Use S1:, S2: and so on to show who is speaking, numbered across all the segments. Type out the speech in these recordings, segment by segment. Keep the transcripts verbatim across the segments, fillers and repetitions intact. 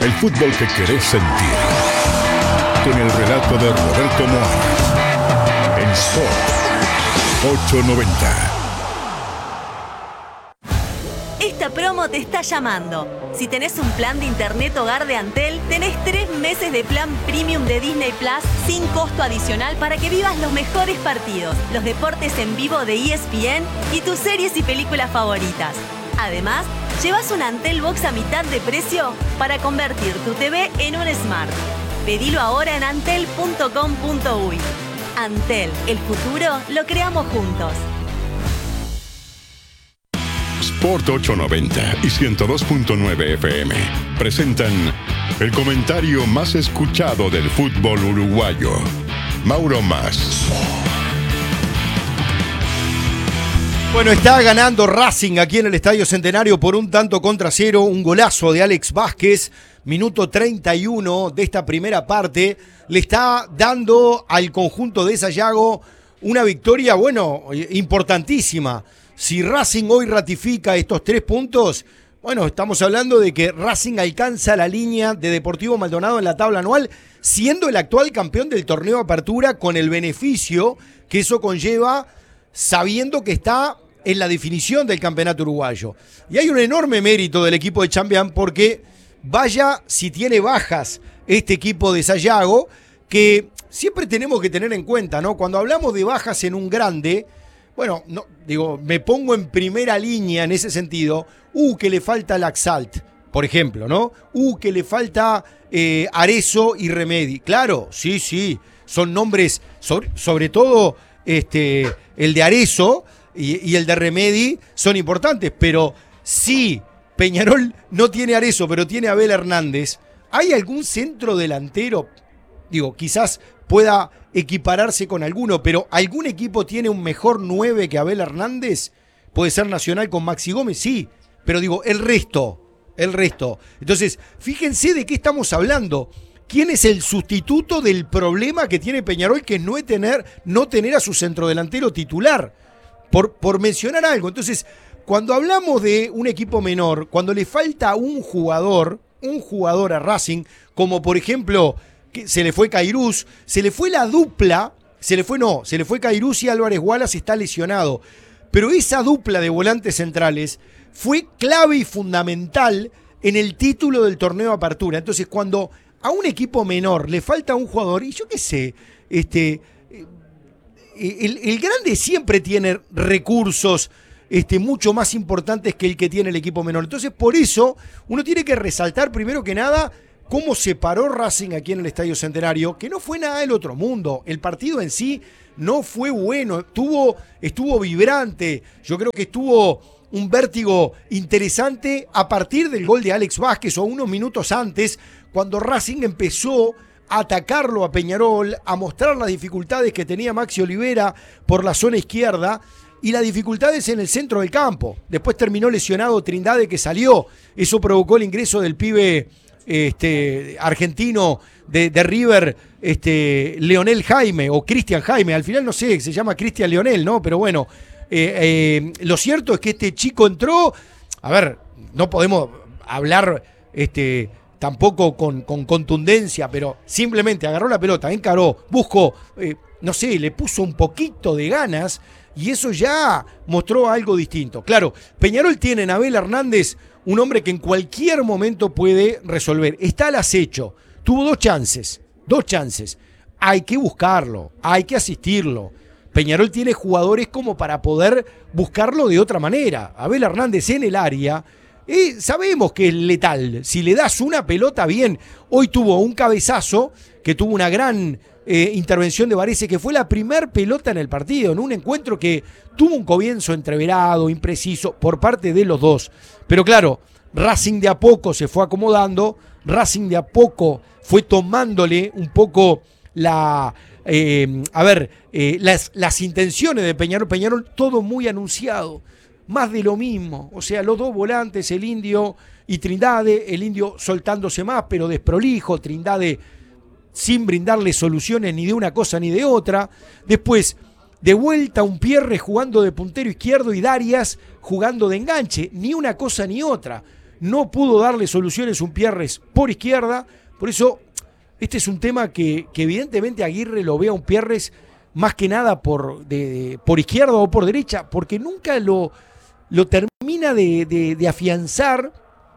S1: el fútbol que querés sentir. Con el relato de Roberto Moar. En Sport ochocientos noventa.
S2: Esta promo te está llamando. Si tenés un plan de internet hogar de Antel, tenés tres meses de plan premium de Disney Plus sin costo adicional para que vivas los mejores partidos, los deportes en vivo de E S P N y tus series y películas favoritas. Además, llevas un Antel Box a mitad de precio para convertir tu T V en un Smart. Pedilo ahora en antel punto com punto uy. Antel, el futuro lo creamos juntos.
S1: Sport ochocientos noventa y ciento dos punto nueve F M presentan el comentario más escuchado del fútbol uruguayo. Mauro Mas.
S3: Bueno, está ganando Racing aquí en el Estadio Centenario por un tanto contra cero, un golazo de Alex Vázquez, minuto treinta y uno de esta primera parte, le está dando al conjunto de Sayago una victoria, bueno, importantísima. Si Racing hoy ratifica estos tres puntos, bueno, estamos hablando de que Racing alcanza la línea de Deportivo Maldonado en la tabla anual, siendo el actual campeón del torneo Apertura, con el beneficio que eso conlleva, sabiendo que está en la definición del campeonato uruguayo. Y hay un enorme mérito del equipo de Champián, porque vaya si tiene bajas este equipo de Sayago, que siempre tenemos que tener en cuenta, ¿no? Cuando hablamos de bajas en un grande, bueno, no, digo, me pongo en primera línea en ese sentido. Uh, que le falta Laxalt, por ejemplo, ¿no? Uh, que le falta eh, Arezzo y Remedi. Claro, sí, sí, son nombres, sobre, sobre todo este, el de Arezzo y, y el de Remedi son importantes, pero si Peñarol no tiene a Arezzo, pero tiene a Abel Hernández, ¿hay algún centro delantero? Digo, quizás pueda equipararse con alguno, pero ¿algún equipo tiene un mejor nueve que Abel Hernández? Puede ser Nacional con Maxi Gómez, sí, pero digo, el resto, el resto. Entonces, fíjense de qué estamos hablando. ¿Quién es el sustituto del problema que tiene Peñarol, que no es tener, no tener a su centrodelantero titular? Por, por mencionar algo. Entonces, cuando hablamos de un equipo menor, cuando le falta un jugador, un jugador a Racing, como por ejemplo, que se le fue Cairuz, se le fue la dupla, se le fue no, se le fue Cairuz y Álvarez Wallace está lesionado. Pero esa dupla de volantes centrales fue clave y fundamental en el título del torneo Apertura. Entonces, cuando a un equipo menor le falta un jugador, y yo qué sé, este, el, el grande siempre tiene recursos este, mucho más importantes que el que tiene el equipo menor. Entonces, por eso, uno tiene que resaltar primero que nada cómo se paró Racing aquí en el Estadio Centenario, que no fue nada del otro mundo. El partido en sí no fue bueno, estuvo, estuvo vibrante, yo creo que estuvo un vértigo interesante a partir del gol de Alex Vázquez o unos minutos antes, cuando Racing empezó a atacarlo a Peñarol, a mostrar las dificultades que tenía Maxi Olivera por la zona izquierda y las dificultades en el centro del campo. Después terminó lesionado Trindade, que salió, eso provocó el ingreso del pibe Este, argentino de, de River, este, Leonel Jaime o Cristian Jaime, al final no sé, se llama Cristian Leonel, ¿no? Pero bueno, eh, eh, lo cierto es que este chico entró, a ver, no podemos hablar este, tampoco con, con contundencia, pero simplemente agarró la pelota, encaró, buscó, eh, no sé, le puso un poquito de ganas y eso ya mostró algo distinto. Claro, Peñarol tiene en Abel Hernández un hombre que en cualquier momento puede resolver. Está al acecho. Tuvo dos chances. Dos chances. Hay que buscarlo. Hay que asistirlo. Peñarol tiene jugadores como para poder buscarlo de otra manera. Abel Hernández en el área. Eh, sabemos que es letal. Si le das una pelota, bien. Hoy tuvo un cabezazo que tuvo una gran eh, intervención de Varese, que fue la primer pelota en el partido, en un encuentro que tuvo un comienzo entreverado, impreciso, por parte de los dos. Pero claro, Racing de a poco se fue acomodando, Racing de a poco fue tomándole un poco la, eh, a ver, eh, las, las intenciones de Peñarol. Peñarol todo muy anunciado, más de lo mismo. O sea, los dos volantes, el Indio y Trindade, el Indio soltándose más, pero desprolijo, Trindade sin brindarle soluciones ni de una cosa ni de otra. Después, de vuelta un Pierre jugando de puntero izquierdo y Darias jugando de enganche, ni una cosa ni otra. no pudo darle soluciones Umpierres por izquierda, por eso este es un tema que, que evidentemente Aguirre lo ve a Umpierres más que nada por, de, de, por izquierda o por derecha, porque nunca lo, lo termina de, de, de afianzar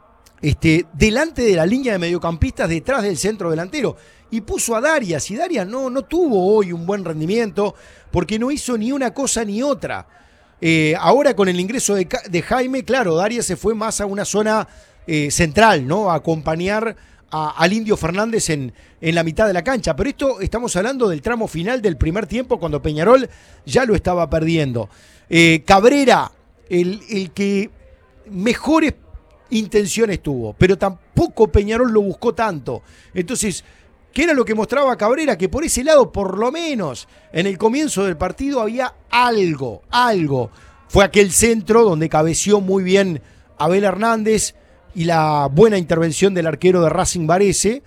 S3: este, delante de la línea de mediocampistas, detrás del centro delantero. Y puso a Darias, y Darias no, no tuvo hoy un buen rendimiento, porque no hizo ni una cosa ni otra. Eh, ahora con el ingreso de, de Jaime, claro, Darias se fue más a una zona eh, central, ¿no? A acompañar a, al Indio Fernández en, en la mitad de la cancha. Pero esto estamos hablando del tramo final del primer tiempo, cuando Peñarol ya lo estaba perdiendo. Eh, Cabrera, el, el que mejores intenciones tuvo, pero tampoco Peñarol lo buscó tanto. Entonces, ¿qué era lo que mostraba Cabrera? Que por ese lado, por lo menos, en el comienzo del partido había algo, algo. Fue aquel centro donde cabeció muy bien Abel Hernández y la buena intervención del arquero de Racing Varese,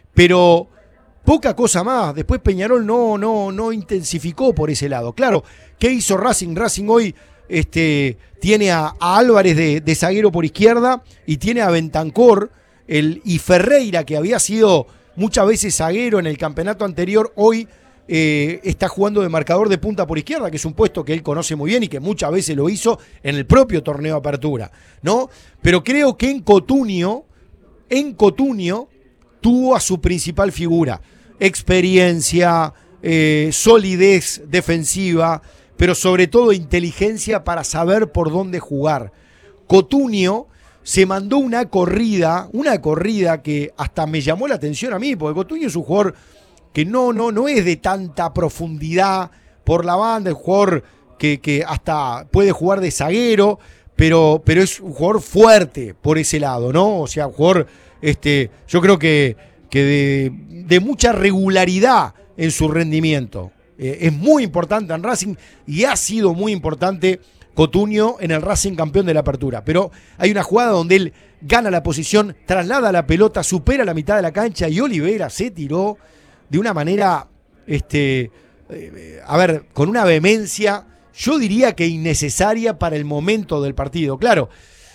S3: pero poca cosa más. Después Peñarol no, no, no intensificó por ese lado. Claro, ¿qué hizo Racing? Racing hoy este, tiene a, a Álvarez de, de zaguero por izquierda y tiene a Bentancor el, y Ferreira, que había sido muchas veces zaguero en el campeonato anterior, hoy eh, está jugando de marcador de punta por izquierda, que es un puesto que él conoce muy bien y que muchas veces lo hizo en el propio torneo de apertura, ¿no? Pero creo que en Cotunio, en Cotunio tuvo a su principal figura, experiencia, eh, solidez defensiva, pero sobre todo inteligencia para saber por dónde jugar. Cotunio se mandó una corrida, una corrida que hasta me llamó la atención a mí, porque Cotunio es un jugador que no, no, no es de tanta profundidad por la banda, es un jugador que, que hasta puede jugar de zaguero, pero, pero es un jugador fuerte por ese lado, ¿no? O sea, un jugador, este, yo creo que, que de, de mucha regularidad en su rendimiento. Eh, es muy importante en Racing y ha sido muy importante Cotunio en el Racing campeón de la apertura, pero hay una jugada donde él gana la posición, traslada la pelota, supera la mitad de la cancha y Olivera se tiró de una manera, este, eh, a ver, con una vehemencia, yo diría que innecesaria para el momento del partido. Claro,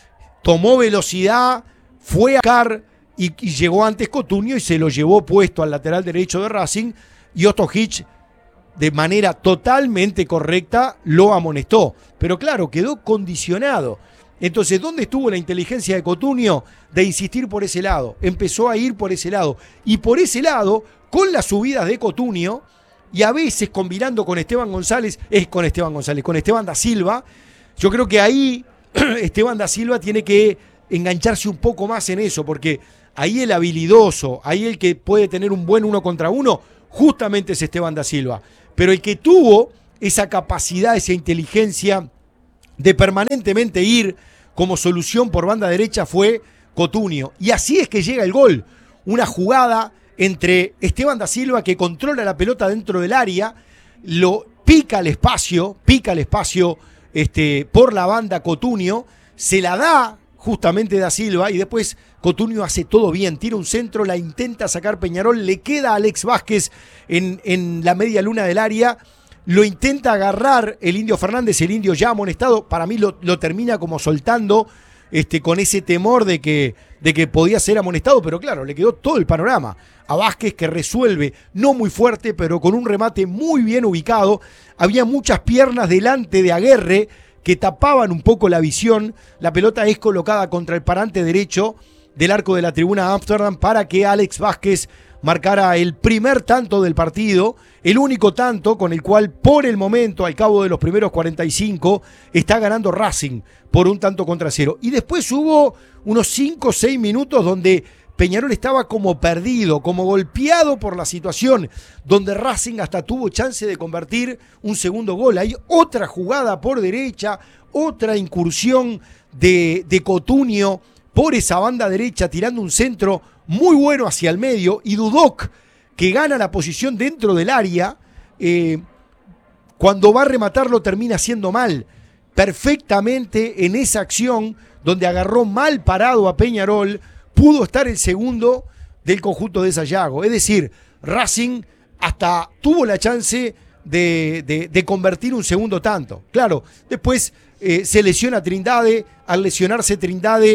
S3: tomó velocidad, fue a sacar y, y llegó antes Cotunio y se lo llevó puesto al lateral derecho de Racing y Otto Hitch, de manera totalmente correcta, lo amonestó. Pero claro, quedó condicionado. Entonces, ¿dónde estuvo la inteligencia de Cotunio de insistir por ese lado? Empezó a ir por ese lado. Y por ese lado, con las subidas de Cotunio, y a veces combinando con Esteban González, es con Esteban González, con Esteban da Silva, yo creo que ahí Esteban da Silva tiene que engancharse un poco más en eso, porque ahí el habilidoso, ahí el que puede tener un buen uno contra uno, justamente es Esteban da Silva. Pero el que tuvo esa capacidad, esa inteligencia de permanentemente ir como solución por banda derecha fue Cotunio. Y así es que llega el gol. Una jugada entre Esteban da Silva, que controla la pelota dentro del área, lo pica al espacio, pica al espacio este, por la banda Cotunio, se la da justamente da Silva y después Cotunio hace todo bien, tira un centro, la intenta sacar Peñarol, le queda a Alex Vázquez en, en la media luna del área, lo intenta agarrar el Indio Fernández, el Indio ya amonestado, para mí lo, lo termina como soltando este, con ese temor de que, de que podía ser amonestado, pero claro, le quedó todo el panorama a Vázquez, que resuelve, no muy fuerte, pero con un remate muy bien ubicado. Había muchas piernas delante de Aguerre que tapaban un poco la visión. La pelota es colocada contra el parante derecho del arco de la tribuna Amsterdam para que Alex Vázquez marcara el primer tanto del partido, el único tanto con el cual por el momento, al cabo de los primeros cuarenta y cinco, está ganando Racing por un tanto contra cero. Y después hubo unos cinco o seis minutos donde Peñarol estaba como perdido, como golpeado por la situación, donde Racing hasta tuvo chance de convertir un segundo gol. Hay otra jugada por derecha, otra incursión de, de Cotunio por esa banda derecha, tirando un centro muy bueno hacia el medio, y Dudok, que gana la posición dentro del área, eh, cuando va a rematarlo termina haciendo mal, perfectamente en esa acción, donde agarró mal parado a Peñarol, pudo estar el segundo del conjunto de Sayago. Es decir, Racing hasta tuvo la chance de, de, de convertir un segundo tanto. Claro, después eh, se lesiona Trindade, al lesionarse Trindade,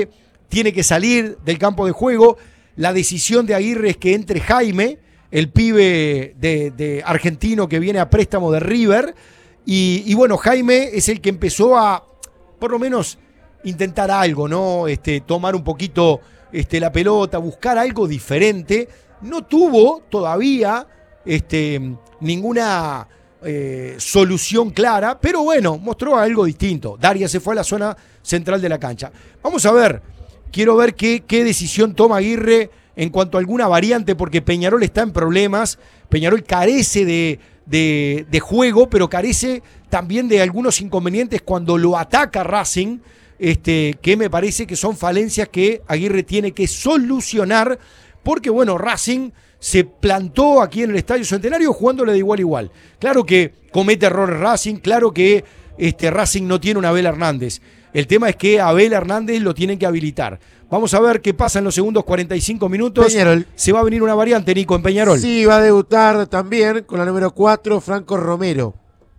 S3: tiene que salir del campo de juego. La decisión de Aguirre es que entre Jaime, el pibe de, de argentino que viene a préstamo de River. Y, y bueno, Jaime es el que empezó a, por lo menos, intentar algo, ¿no? Este, tomar un poquito este, la pelota, buscar algo diferente. No tuvo todavía este, ninguna eh, solución clara, pero bueno, mostró algo distinto. Daria se fue a la zona central de la cancha. Vamos a ver, quiero ver qué, qué decisión toma Aguirre en cuanto a alguna variante, porque Peñarol está en problemas. Peñarol carece de, de, de juego, pero carece también de algunos inconvenientes cuando lo ataca Racing, este, que me parece que son falencias que Aguirre tiene que solucionar, porque bueno, Racing se plantó aquí en el Estadio Centenario jugándole de igual a igual. Claro que comete errores Racing, claro que este, Racing no tiene una Abel Hernández. El tema es que a Abel Hernández lo tienen que habilitar. Vamos a ver qué pasa en los segundos cuarenta y cinco minutos.
S4: Peñarol.
S3: Se va a venir una variante, Nico, en Peñarol.
S4: Sí, va a debutar también con la número cuatro, Franco Romero.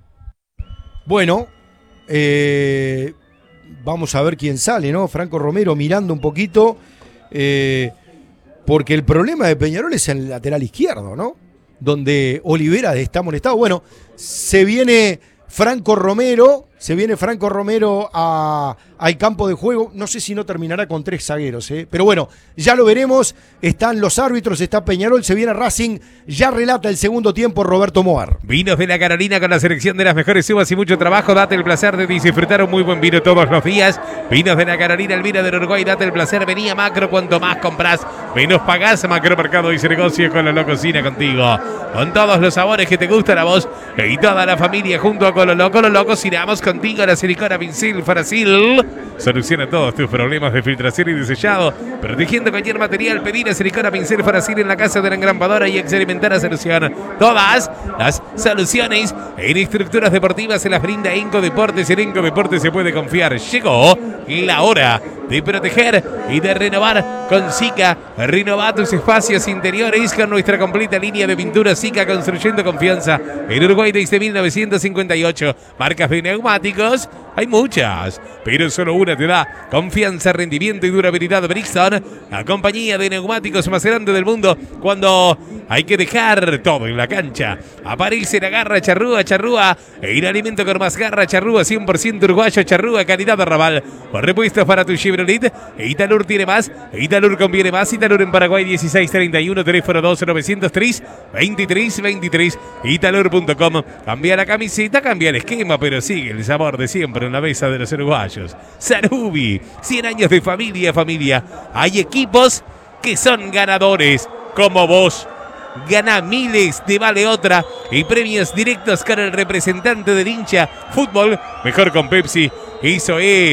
S3: Bueno, eh, vamos a ver quién sale, ¿no? Franco Romero mirando un poquito, eh, porque el problema de Peñarol es en el lateral izquierdo, ¿no? Donde Olivera está molestado. Bueno, se viene Franco Romero, se viene Franco Romero a, al campo de juego. No sé si no terminará con tres zagueros, ¿eh? Pero bueno, ya lo veremos. Están los árbitros, está Peñarol, se viene Racing. Ya relata el segundo tiempo Roberto Moar.
S5: Vinos de la Carolina con la selección de las mejores uvas y mucho trabajo. Date el placer de disfrutar un muy buen vino todos los días. Vinos de la Carolina, el vino del Uruguay. Date el placer, venía Macro. Cuanto más compras, menos pagás. Macro Mercado dice negocio con Lolo Cocina contigo. Con todos los sabores que te gustan a vos y toda la familia junto a Cololo. Cololo cocinamos contigo. La silicona Pincel Farasil soluciona todos tus problemas de filtración y de sellado, protegiendo cualquier material. Pedí la silicona Pincel Farasil en la casa de la engrampadora y experimentar la solución. Todas las soluciones en estructuras deportivas se las brinda Inco Deportes. En Inco Deportes se puede confiar. Llegó la hora de proteger y de renovar con Sika. Renova tus espacios interiores con nuestra completa línea de pintura Sika, construyendo confianza en Uruguay desde mil novecientos cincuenta y ocho. Marcas de neumáticos hay muchas, pero solo una te da confianza, rendimiento y durabilidad. Brixton, la compañía de neumáticos más grande del mundo. Cuando hay que dejar todo en la cancha, aparece la garra Charrúa. Charrúa, el alimento con más garra. Charrúa, cien por ciento uruguayo. Charrúa, calidad de Raval. Por repuestos para tu Chevrolet. Italur tiene más. Italur conviene más. Italur en Paraguay dieciséis treinta y uno. Teléfono doce novecientos tres veintitrés veintitrés. Italur punto com. Cambia la camiseta, cambia el esquema, pero sigue el sabor de siempre en la mesa de los uruguayos. Sarubi, cien años de familia, familia. Hay equipos que son ganadores, como vos. Gana miles de Vale Otra y premios directos con el representante del hincha. Fútbol, mejor con Pepsi. Eso es.